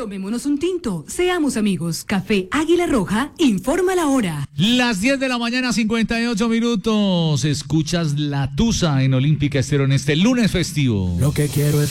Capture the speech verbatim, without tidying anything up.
Tomémonos un tinto, seamos amigos. Café Águila Roja, informa la hora. Las diez de la mañana, cincuenta y ocho minutos. Escuchas La Tusa en Olímpica Estéreo en este lunes festivo. Lo que quiero es